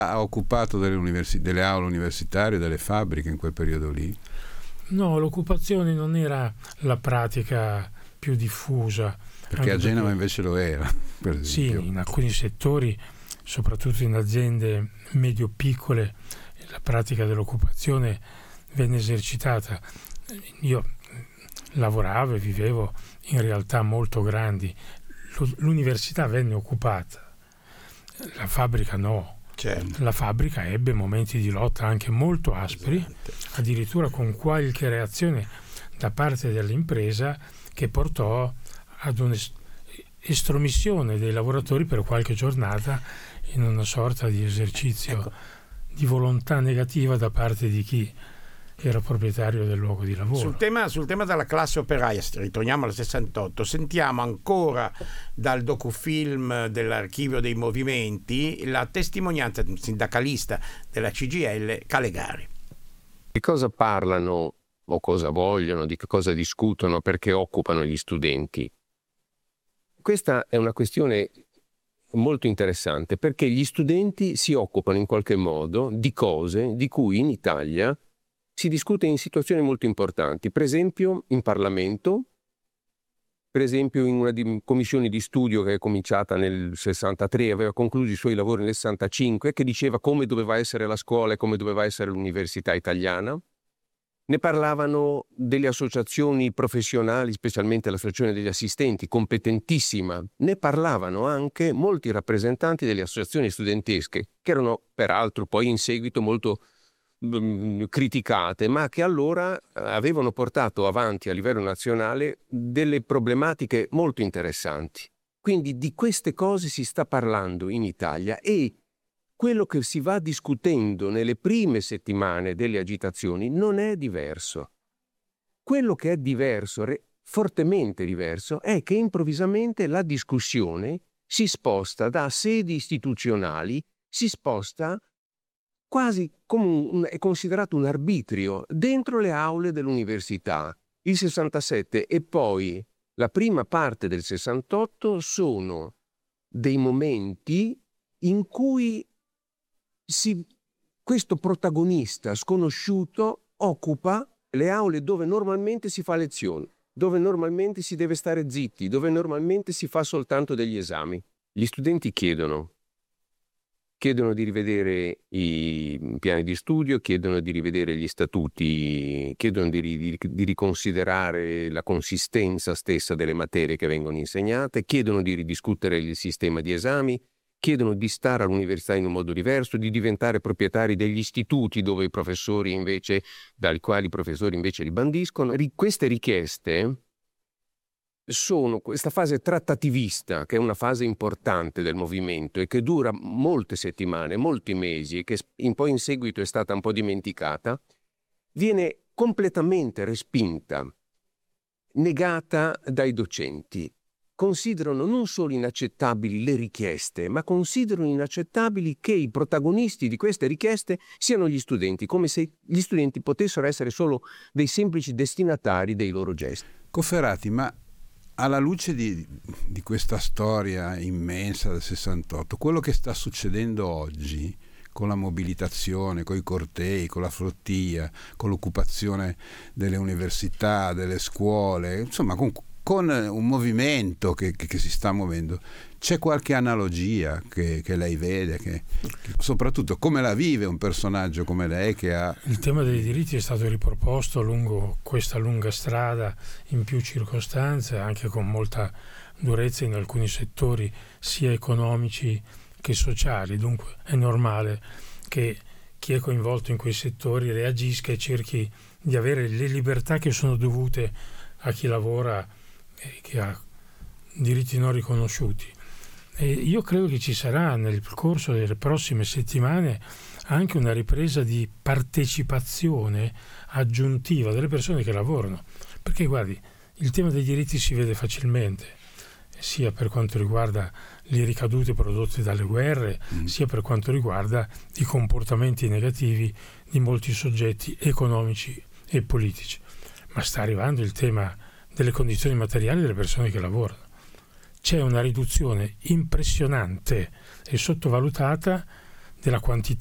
Ha occupato delle aule universitarie, delle fabbriche in quel periodo lì? No, l'occupazione non era la pratica più diffusa. Perché a Genova invece lo era, per esempio. Sì, in alcuni settori, soprattutto in aziende medio-piccole, la pratica dell'occupazione venne esercitata. Io lavoravo e vivevo in realtà molto grandi. L'università venne occupata, la fabbrica no. Certo. La fabbrica ebbe momenti di lotta anche molto aspri, addirittura con qualche reazione da parte dell'impresa che portò ad un'estromissione dei lavoratori per qualche giornata in una sorta di esercizio di volontà negativa da parte di chi era proprietario del luogo di lavoro. Sul tema della classe operaia, ritorniamo al 68, sentiamo ancora dal docufilm dell'Archivio dei Movimenti la testimonianza di un sindacalista della CGIL, Calegari. Di cosa parlano o cosa vogliono, di che cosa discutono, perché occupano gli studenti? Questa è una questione molto interessante, perché gli studenti si occupano in qualche modo di cose di cui in Italia si discute in situazioni molto importanti, per esempio in Parlamento, per esempio in una commissione di studio che è cominciata nel 63, aveva concluso i suoi lavori nel 65, che diceva come doveva essere la scuola e come doveva essere l'università italiana. Ne parlavano delle associazioni professionali, specialmente l'associazione degli assistenti, competentissima. Ne parlavano anche molti rappresentanti delle associazioni studentesche, che erano peraltro poi in seguito molto criticate, ma che allora avevano portato avanti a livello nazionale delle problematiche molto interessanti. Quindi di queste cose si sta parlando in Italia e quello che si va discutendo nelle prime settimane delle agitazioni non è diverso. Quello che è diverso, fortemente diverso, è che improvvisamente la discussione si sposta da sedi istituzionali, si sposta quasi come è considerato un arbitrio dentro le aule dell'università. Il 67 e poi la prima parte del 68 sono dei momenti in cui questo protagonista sconosciuto occupa le aule dove normalmente si fa lezione, dove normalmente si deve stare zitti, dove normalmente si fa soltanto degli esami. Gli studenti chiedono di rivedere i piani di studio, chiedono di rivedere gli statuti, chiedono di riconsiderare la consistenza stessa delle materie che vengono insegnate, chiedono di ridiscutere il sistema di esami, chiedono di stare all'università in un modo diverso, di diventare proprietari degli istituti dai quali i professori invece li bandiscono. Queste richieste sono questa fase trattativista, che è una fase importante del movimento e che dura molte settimane, molti mesi e che poi in seguito è stata un po' dimenticata, viene completamente respinta, negata dai docenti. Considerano non solo inaccettabili le richieste, ma considerano inaccettabili che i protagonisti di queste richieste siano gli studenti, come se gli studenti potessero essere solo dei semplici destinatari dei loro gesti. Cofferati, ma alla luce di questa storia immensa del 68, quello che sta succedendo oggi con la mobilitazione, con i cortei, con la flottiglia, con l'occupazione delle università, delle scuole, insomma con un movimento che si sta muovendo, c'è qualche analogia che lei vede, che soprattutto come la vive un personaggio come lei che ha... Il tema dei diritti è stato riproposto lungo questa lunga strada in più circostanze, anche con molta durezza in alcuni settori sia economici che sociali. Dunque è normale che chi è coinvolto in quei settori reagisca e cerchi di avere le libertà che sono dovute a chi lavora e che ha diritti non riconosciuti. E io credo che ci sarà nel corso delle prossime settimane anche una ripresa di partecipazione aggiuntiva delle persone che lavorano, perché guardi, il tema dei diritti si vede facilmente, sia per quanto riguarda le ricadute prodotte dalle guerre, sia per quanto riguarda i comportamenti negativi di molti soggetti economici e politici, ma sta arrivando il tema delle condizioni materiali delle persone che lavorano. C'è una riduzione impressionante e sottovalutata della quantità